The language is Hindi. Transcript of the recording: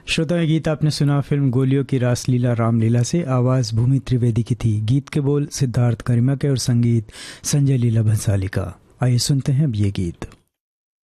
श्रोता, ये गीत आपने सुना फिल्म गोलियों की रासलीला रामलीला से। आवाज़ भूमि त्रिवेदी की थी। गीत के बोल सिद्धार्थ गरिमा के और संगीत संजय लीला भंसाली का। आइए सुनते हैं अब ये गीत।